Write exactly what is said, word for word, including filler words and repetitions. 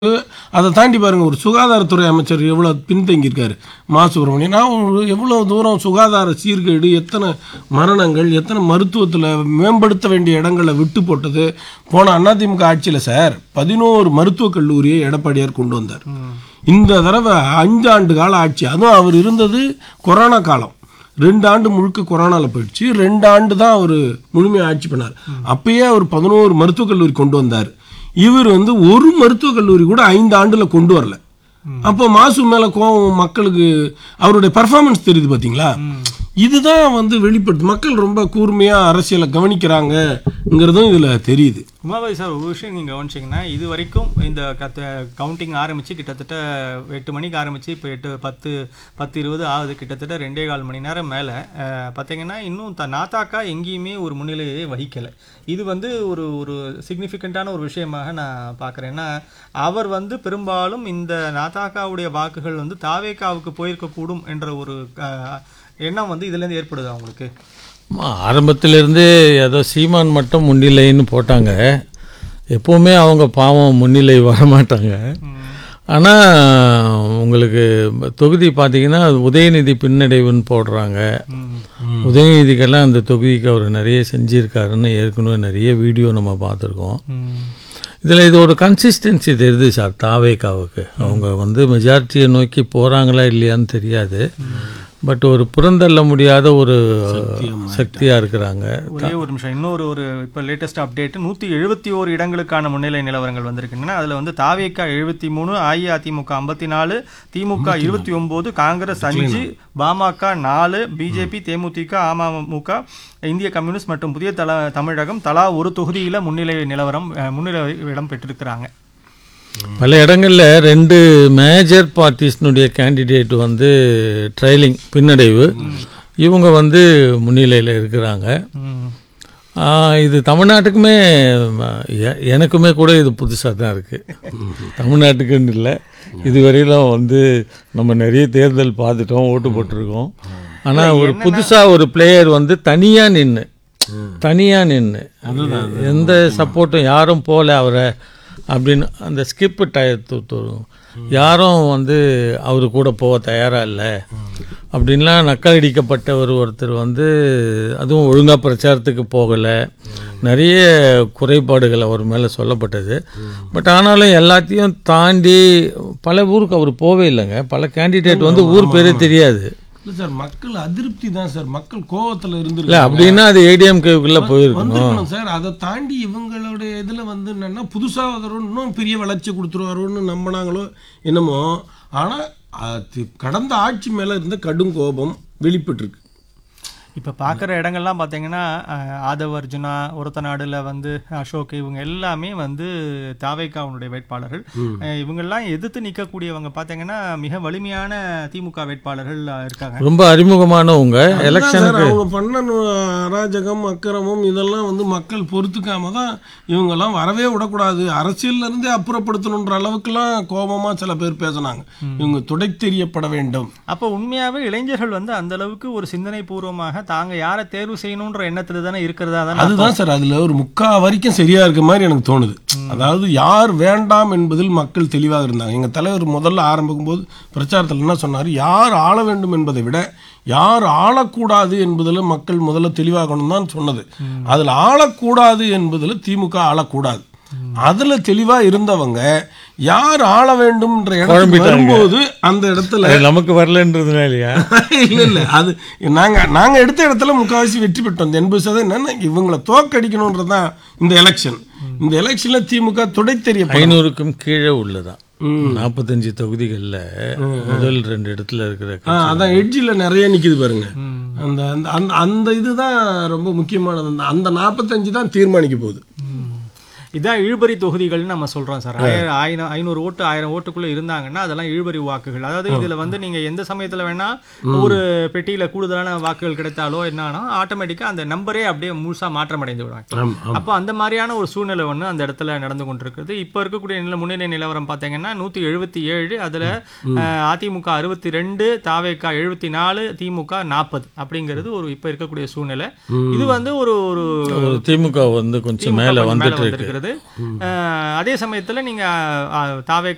அதை தாண்டி பாருங்கள், ஒரு சுகாதாரத்துறை அமைச்சர் எவ்வளோ பின்தங்கியிருக்காரு மா சுப்பிரமணியன். நான் எவ்வளோ தூரம் சுகாதார சீர்கேடு, எத்தனை மரணங்கள், எத்தனை மருத்துவத்தில் மேம்படுத்த வேண்டிய இடங்களை விட்டு போட்டது. போன அதிமுக ஆட்சியில் சார் பதினோரு மருத்துவக் கல்லூரியை எடப்பாடியார் கொண்டு வந்தார். இந்த தடவை அஞ்சு ஆண்டு கால ஆட்சி, அதுவும் அவர் இருந்தது கொரோனா காலம். ரெண்டு ஆண்டு முழுக்க கொரோனாவில் போயிடுச்சு. ரெண்டு ஆண்டு தான் அவர் முழுமையாக ஆட்சி பண்ணார். அப்பயே அவர் பதினோரு மருத்துவக் கல்லூரி கொண்டு வந்தார். இவர் வந்து ஒரு மருத்துவக் கல்லூரி கூட ஐந்து ஆண்டுல கொண்டு வரல. அப்போ மாசு மேல கோவம் மக்களுக்கு, அவருடைய பர்ஃபார்மன்ஸ் தெரியுது பார்த்தீங்களா? இதுதான் வந்து வெளிப்படுத்து மக்கள் ரொம்ப கூர்மையா அரசியலை கவனிக்கிறாங்கிறதும் இதுல தெரியுது. உமாபாய் சார், ஒரு விஷயம் நீங்கள் கவனிச்சிங்கன்னா, இது வரைக்கும் இந்த கத்த கவுண்டிங் ஆரம்பித்து கிட்டத்தட்ட எட்டு மணிக்கு ஆரம்பித்து இப்போ எட்டு பத்து பத்து இருபது ஆகுது. கிட்டத்தட்ட ரெண்டே கால் மணி நேரம் மேலே பார்த்தீங்கன்னா இன்னும் த நாத்தாக்கா எங்கேயுமே ஒரு முன்னிலையை வகிக்கலை. இது வந்து ஒரு ஒரு சிக்னிஃபிகண்ட்டான ஒரு விஷயமாக நான் பார்க்குறேன். ஏன்னா அவர் வந்து பெரும்பாலும் இந்த நாத்தாக்காவுடைய வாக்குகள் வந்து தாவேக்காவுக்கு போயிருக்கக்கூடும் என்ற ஒரு எண்ணம் வந்து இதுலேருந்து ஏற்படுது அவங்களுக்கு. ஆரம்பத்திலேருந்தே ஏதோ சீமான் மட்டும் முன்னிலைன்னு போட்டாங்க. எப்போவுமே அவங்க பாவம் முன்னிலை வரமாட்டாங்க. ஆனால் உங்களுக்கு தொகுதி பார்த்தீங்கன்னா உதயநிதி பின்னடைவுன்னு போடுறாங்க. உதயநிதிக்கெல்லாம் அந்த தொகுதிக்கு அவர் நிறைய செஞ்சுருக்காருன்னு ஏற்கனவே நிறைய வீடியோ நம்ம பார்த்துருக்கோம். இதில் இது ஒரு கன்சிஸ்டன்சி தெரியுது சார் தாவேக்காவுக்கு. அவங்க வந்து மெஜாரிட்டியை நோக்கி போகிறாங்களா இல்லையான்னு தெரியாது. பட் ஒரு புறந்தள்ள முடியாத ஒரு சக்தியாக இருக்கிறாங்க. ஒரே ஒரு நிமிஷம், இன்னொரு ஒரு இப்போ லேட்டஸ்ட் அப்டேட், நூற்றி எழுபத்தி ஓரு இடங்களுக்கான முன்னிலை நிலவரங்கள் வந்திருக்குங்கன்னா அதில் வந்து தாவேக்கா எழுபத்தி மூணு, அஇஅதிமுக ஐம்பத்தி நாலு, திமுக இருபத்தி ஒம்பது, காங்கிரஸ் அஞ்சு, பாமக நாலு, பிஜேபி, தேமுதிக, அமமுக, இந்திய கம்யூனிஸ்ட் மற்றும் புதிய தல தமிழகம் தலா ஒரு தொகுதியில் முன்னிலை நிலவரம் முன்னிலை இடம் பெற்றிருக்கிறாங்க. பல இடங்களில் ரெண்டு மேஜர் பார்ட்டிஸ்னுடைய கேண்டிடேட் வந்து ட்ரைலிங் பின்னடைவு, இவங்க வந்து முன்னிலையில் இருக்கிறாங்க. இது தமிழ்நாட்டுக்குமே எனக்குமே கூட இது புதுசாக தான் இருக்குது. தமிழ்நாட்டுக்குன்னு இல்லை, இதுவரையிலும் வந்து நம்ம நிறைய தேர்தல் பார்த்துட்டோம், ஓட்டு போட்டிருக்கோம். ஆனால் ஒரு புதுசாக ஒரு பிளேயர் வந்து தனியாக நின்று தனியாக நின்று எந்த சப்போர்ட்டும் யாரும் போகல அவரை அப்படின்னு அந்த ஸ்கிப்பு டயத்து யாரும் வந்து அவரு கூட போக தயாராக இல்லை அப்படின்லாம் நக்கலடிக்கப்பட்ட ஒரு ஒருத்தர் வந்து, அதுவும் ஒழுங்காக பிரச்சாரத்துக்கு போகலை, நிறைய குறைபாடுகள் அவர் மேலே சொல்லப்பட்டது. பட் ஆனாலும் எல்லாத்தையும் தாண்டி பல ஊருக்கு அவர் போவே இல்லைங்க. பல கேண்டிடேட் வந்து ஊர் பேரே தெரியாது. இல்லை சார், மக்கள் அதிருப்தி தான் சார், மக்கள் கோவத்தில் இருந்து இல்லை அப்படின்னா அது ஏடிஎம்கேக்குள்ளே போயிருக்கணும் சார். அதை தாண்டி இவங்களுடைய இதில் வந்து என்னென்னா புதுசாக இன்னும் பெரிய வளர்ச்சி கொடுத்துருவாரோன்னு நம்பினாங்களோ என்னமோ. ஆனால் கடந்த ஆட்சி மேலே இருந்த கடும் கோபம் வெளிப்பட்டுருக்கு. இப்போ பார்க்குற இடங்கள்லாம் பார்த்தீங்கன்னா ஆதவ அர்ஜுனா, ஒருத்த நாடுல வந்து அசோக், இவங்க எல்லாமே வந்து தாவேக்காவுடைய வேட்பாளர்கள். இவங்கெல்லாம் எதிர்த்து நிற்கக்கூடியவங்க பார்த்தீங்கன்னா மிக வலிமையான திமுக வேட்பாளர்கள் இருக்காங்க. ரொம்ப அறிமுகமானவங்க. எலெக்ஷனுக்கு அவங்க பண்ண அராஜகம் அக்கிரமம் இதெல்லாம் வந்து மக்கள் பொறுத்துக்காம தான் இவங்கெல்லாம் வரவே விடக்கூடாது, அரசியல்ல இருந்தே அப்புறப்படுத்தணுன்ற அளவுக்குலாம் கோபமாக சில பேர் பேசினாங்க. இவங்க துடை தெரியப்பட வேண்டும். அப்போ உண்மையாகவே இளைஞர்கள் வந்து அந்த அளவுக்கு ஒரு சிந்தனை பூர்வமாக தாங்க யாரை தேர்வு செய்யணுன்ற எண்ணத்துல தானே இருக்கிறதா தானே. அதுதான் சார், அதுல ஒரு முக்கா வரைக்கும் சரியா இருக்க மாதிரி எனக்கு தோணுது. அதாவது யார் வேண்டாம் என்பதில் மக்கள் தெளிவாக இருந்தாங்க. எங்க தலைவர் முதல்ல ஆரம்பிக்கும் போது பிரச்சாரத்தில் என்ன சொன்னார், யார் ஆள வேண்டும் என்பதை விட யார் ஆளக்கூடாது என்பதில் மக்கள் முதல்ல தெளிவாகணும் தான் சொன்னது. அதில் ஆளக்கூடாது என்பதில் திமுக ஆளக்கூடாது, அதுல தெளிவா இருந்தவங்க யார் ஆள வேண்டும் வரும்போது அந்த இடத்துல நமக்கு வரலன்றதுனால இல்லையா? இல்ல இல்ல, அது நாங்க நாங்க எடுத்த இடத்துல முக்காவாசி வெற்றி பெற்றோம். எண்பது சதவீதம் என்னன்னா இவங்களை தோக்கடிக்கணும்ன்றதுதான் இந்த எலெக்ஷன். இந்த எலெக்ஷன்ல திமுக துடை தெரிய ஐநூறுக்கும் கீழே உள்ளதான் நாற்பத்தஞ்சு தொகுதிகளில் முதல் ரெண்டு இடத்துல இருக்கிற அதான் எட்ஜில் நிறைய நிற்கிது பாருங்க. அந்த அந்த அந்த இதுதான் ரொம்ப முக்கியமானது. அந்த நாற்பத்தஞ்சு தான் தீர்மானிக்க போகுது. இதான் இழுபறி தொகுதிகள்னு நம்ம சொல்கிறோம் சார். ஆயிரம் ஐநூறு ஓட்டு ஆயிரம் ஓட்டுக்குள்ளே இருந்தாங்கன்னா அதெல்லாம் இழுபறி வாக்குகள். அதாவது இதில் வந்து நீங்கள் எந்த சமயத்தில் வேணால் ஒரு பெட்டியில் கூடுதலான வாக்குகள் கிடைத்தாலோ என்னன்னா ஆட்டோமேட்டிக்காக அந்த நம்பரே அப்படியே முழுசாக மாற்றம் அடைந்து விடுவாங்க. அப்போ அந்த மாதிரியான ஒரு சூழ்நிலை ஒன்று அந்த இடத்துல நடந்து கொண்டிருக்குது. இப்போ இருக்கக்கூடிய நில முன்னிலை நிலவரம் பார்த்தீங்கன்னா நூற்றி எழுபத்தி ஏழு, அதில் அதிமுக அறுபத்தி ரெண்டு, தாவேக்கா எழுபத்தி நாலு, திமுக நாற்பது அப்படிங்கிறது ஒரு இப்போ இருக்கக்கூடிய சூழ்நிலை. இது வந்து ஒரு ஒரு திமுக வந்து கொஞ்சம் மேலே வந்துட்டு இருக்கிறது. அதே சமயத்தில் நீங்கள் தாவேக்கா